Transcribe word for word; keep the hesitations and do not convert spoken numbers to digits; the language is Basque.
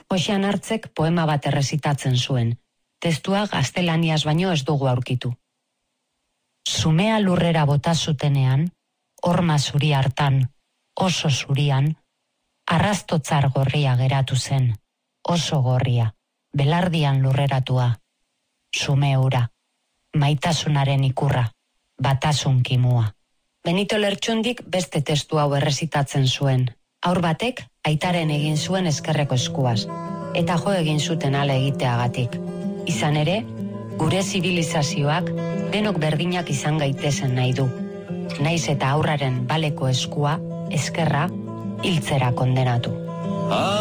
Joxean Hartzek poema bat errezitatzen zuen. Testua gaztelaniaz baino ez dugu aurkitu. Zumea lurrera bota zutenean, horma zuri hartan, oso zurian, arrastotzar gorria geratu zen, oso gorria, belardian lurreratua. Zume ura, maitasunaren ikurra, batasun kimua. Benito Lertxundik beste testu hau errezitatzen zuen. Haur batek aitaren egin zuen eskerreko eskuaz, eta jo egin zuten ala egiteagatik. Izan ere, gure zibilizazioak denok berdinak izan gaitezen nahi du. Naiz eta aurraren baleko eskua, eskerra, hiltzera kondenatu.